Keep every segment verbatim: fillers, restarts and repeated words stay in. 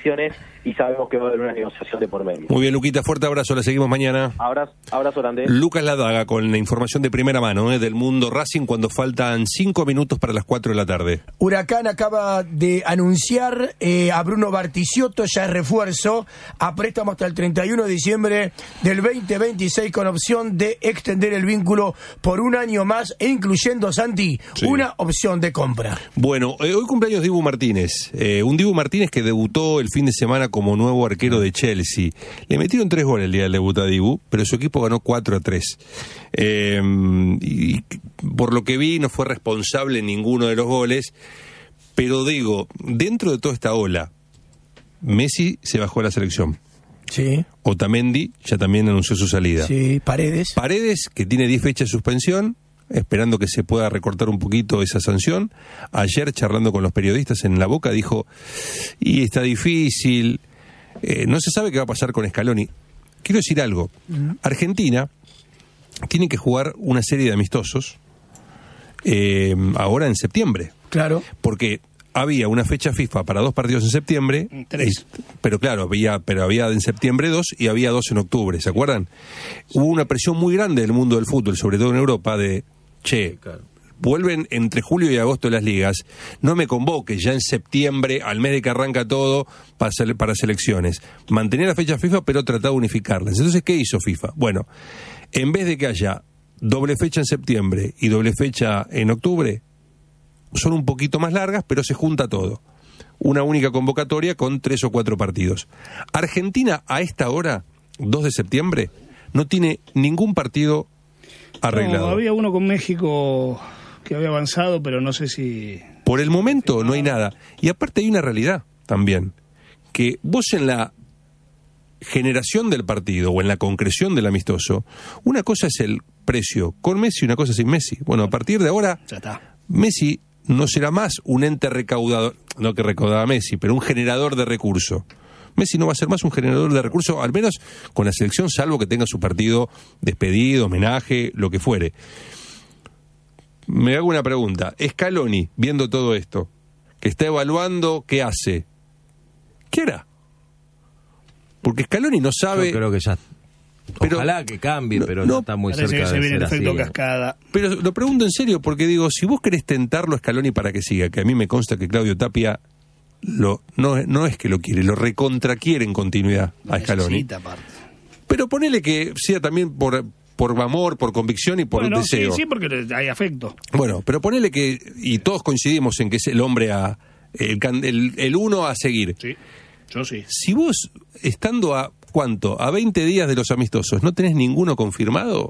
elecciones y sabemos que va a haber una negociación de por medio. Muy bien, Luquita, fuerte abrazo, la seguimos mañana. Abrazo, abrazo grande. Lucas Ladaga con la información de primera mano ¿eh? del mundo Racing cuando faltan cinco minutos para las cuatro de la tarde. Huracán acaba de anunciar eh, a Bruno Barticciotto, ya es refuerzo, a préstamo hasta el treinta y uno de diciembre del veinte veintiséis con opción de extender el vínculo por un año más e incluyendo, Santi, sí. una opción de compra. Bueno, eh, hoy cumpleaños Dibu Martínez, eh, un Dibu Martínez que debutó el fin de semana como nuevo arquero de Chelsea. Le metieron tres goles el día del debut a Dibu, pero su equipo ganó cuatro a tres. Eh, y por lo que vi no fue responsable en ninguno de los goles, pero digo, dentro de toda esta ola, Messi se bajó a la selección. Sí. Otamendi ya también anunció su salida. Sí, Paredes. Paredes, que tiene diez fechas de suspensión, esperando que se pueda recortar un poquito esa sanción. Ayer, charlando con los periodistas en La Boca, dijo, y está difícil, eh, no se sabe qué va a pasar con Scaloni. Quiero decir algo, uh-huh. Argentina tiene que jugar una serie de amistosos eh, ahora en septiembre. Claro. Porque había una fecha FIFA para dos partidos en septiembre. Tres. Y, pero claro, había, pero había en septiembre dos y había dos en octubre, ¿se acuerdan? Hubo una presión muy grande del mundo del fútbol, sobre todo en Europa, de, che, claro, vuelven entre julio y agosto las ligas, no me convoques ya en septiembre, al mes de que arranca todo, para, para selecciones. Mantener la fecha FIFA, pero tratar de unificarlas. Entonces, ¿qué hizo FIFA? Bueno, en vez de que haya doble fecha en septiembre y doble fecha en octubre, son un poquito más largas, pero se junta todo. Una única convocatoria con tres o cuatro partidos. Argentina, a esta hora, dos de septiembre, no tiene ningún partido arreglado. No, había uno con México que había avanzado, pero no sé si... Por el momento no hay nada. Y aparte hay una realidad también, que vos en la generación del partido o en la concreción del amistoso, una cosa es el precio con Messi y una cosa sin Messi. Bueno, a partir de ahora, ya está. Messi no será más un ente recaudador, no que recaudaba Messi, pero un generador de recursos. Messi no va a ser más un generador de recursos, al menos con la selección, salvo que tenga su partido despedido, homenaje, lo que fuere. Me hago una pregunta. Scaloni, viendo todo esto, que está evaluando qué hace, ¿qué hará? Porque Scaloni no sabe... Yo creo que ya... Pero, ojalá que cambie, no, pero no, no está muy cerca cerca que se de viene ser el efecto así. cascada. Pero lo pregunto en serio, porque digo, si vos querés tentarlo a Scaloni para que siga, que a mí me consta que Claudio Tapia lo no, no es que lo quiere, lo recontra quiere en continuidad a Scaloni. Necesita, aparte. Pero ponele que sea también por, por amor, por convicción y por bueno, deseo. Sí, sí, porque hay afecto. Bueno, pero ponele que, y todos coincidimos en que es el hombre a, el, el, el uno a seguir. Sí, yo sí. Si vos, estando a, ¿cuánto? A veinte días de los amistosos, ¿no tenés ninguno confirmado?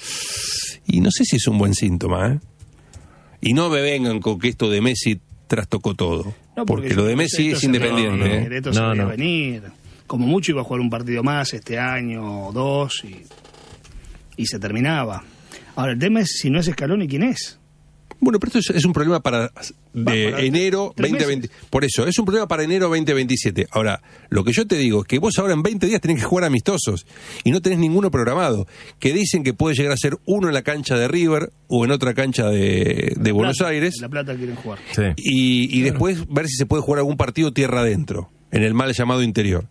Y no sé si es un buen síntoma, ¿eh? Y no me vengan con que esto de Messi trastocó todo. No, porque, porque lo de Messi es independiente. No, no, ¿eh? De esto no, se no. venir. Como mucho iba a jugar un partido más este año o dos y, y se terminaba. Ahora, el tema es si no es Scaloni, ¿quién es? Bueno, pero esto es, es un problema para, de para enero veinte veinte. Por eso, es un problema para enero veinte veintisiete. Ahora, lo que yo te digo es que vos ahora en veinte días tenés que jugar amistosos y no tenés ninguno programado. Que dicen que puede llegar a ser uno en la cancha de River o en otra cancha de, de Buenos Plata, Aires. En La Plata quieren jugar. Sí. Y, y Claro. después ver si se puede jugar algún partido tierra adentro, en el mal llamado interior.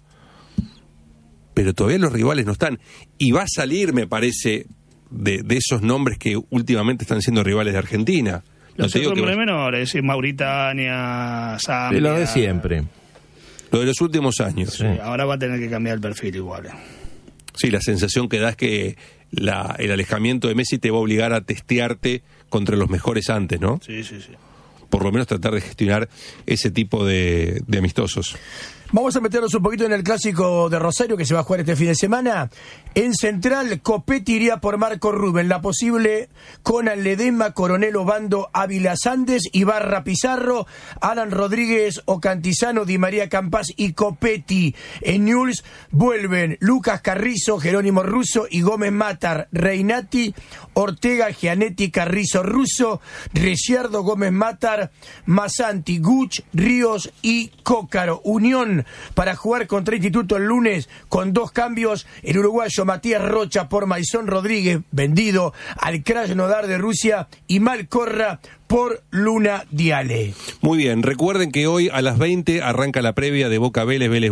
Pero todavía los rivales no están. Y va a salir, me parece, de, de esos nombres que últimamente están siendo rivales de Argentina. No Los te digo que hombres va... menores, eh, Mauritania, Zambia. Lo de siempre. Lo de los últimos años. Sí, ahora va a tener que cambiar el perfil igual. Eh. Sí, la sensación que da es que la, el alejamiento de Messi te va a obligar a testearte contra los mejores antes, ¿no? Sí, sí, sí. Por lo menos tratar de gestionar ese tipo de, de amistosos. Vamos a meternos un poquito en el clásico de Rosario que se va a jugar este fin de semana. En Central, Copetti iría por Marco Rubén. La posible con Ledesma, Coronel Obando, Ávila Sandes, Ibarra Pizarro, Alan Rodríguez, Ocantizano, Di María Campas y Copetti. En Newell's vuelven Lucas Carrizo, Jerónimo Russo y Gómez Matar, Reinati, Ortega, Gianetti, Carrizo, Russo, Ricciardo, Gómez Matar, Masanti, Guch, Ríos y Cócaro. Unión para jugar contra Instituto el lunes con dos cambios, el uruguayo Matías Rocha por Maison Rodríguez, vendido al Krasnodar de Rusia, y Malcorra por Luna Diale. Muy bien, recuerden que hoy a las veinte arranca la previa de Boca Vélez, Vélez